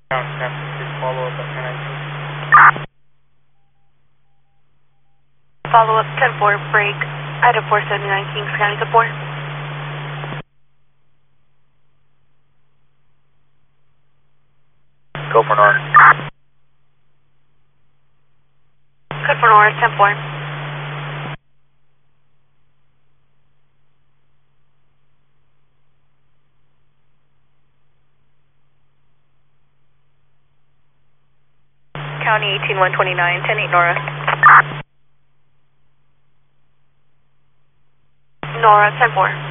Please follow up at 1019. Follow up 10-4, break, item 479, Kings County support. Go for Nora. Good for Nora, 10-4. County 18129, 10-8 Nora. Nora, 10-4.